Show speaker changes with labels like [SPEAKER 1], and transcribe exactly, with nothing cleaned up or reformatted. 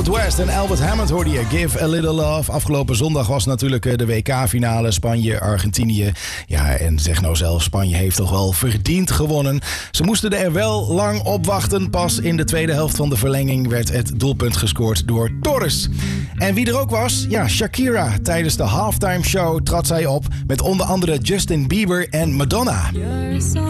[SPEAKER 1] Albert West en Albert Hammond hoorde je. Give a Little Love. Afgelopen zondag was natuurlijk de W K-finale Spanje-Argentinië. Ja, en zeg nou zelf, Spanje heeft toch wel verdiend gewonnen. Ze moesten er wel lang op wachten. Pas in de tweede helft van de verlenging werd het doelpunt gescoord door Torres. En wie er ook was? Ja, Shakira. Tijdens de halftime show trad zij op met onder andere Justin Bieber en Madonna.